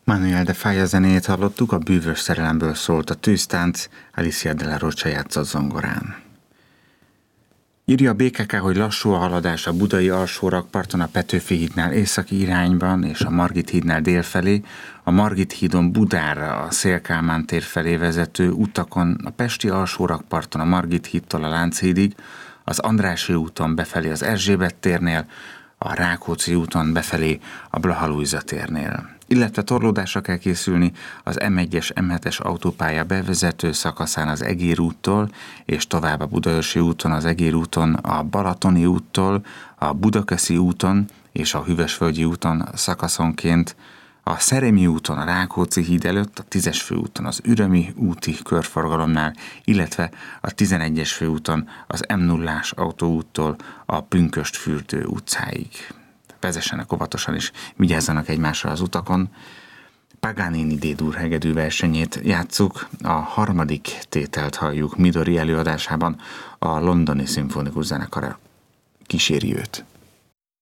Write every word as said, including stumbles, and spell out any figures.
Manuel de Falla zenét hallottuk, a Bűvös szerelemből szólt a tűztánc, Alicia de la Rocha játszott zongorán. Írja a bé ká ká, hogy lassú a haladás a budai alsórakparton, a Petőfi hídnál északi irányban és a Margit hídnál délfelé, a Margit hídon Budára, a Széll-Kálmán tér felé vezető utakon, a pesti alsórakparton a Margit hídtól a Lánchídig, az Andrássy úton befelé az Erzsébet térnél, a Rákóczi úton befelé a Blaha Lujza térnél. Illetve torlódásra kell készülni az em egyes em hetes autópálya bevezető szakaszán az Egér úttól, és tovább a Budaörsi úton, az Egér úton, a Balatoni úttól, a Budakeszi úton és a Hüvesvölgyi úton szakaszonként, a Szerémi úton, a Rákóczi híd előtt, a tízes főúton, az Ürömi úti körforgalomnál, illetve a tizenegyes főúton, az em nullás autóúttól a Pünkösdfürdő utcáig. Vezessenek óvatosan és vigyázzanak egymásra az utakon. Paganini D-dur hegedű versenyét játsszuk, a harmadik tételt halljuk Midori előadásában, a Londoni Szimfonikus Zenekar kíséri őt.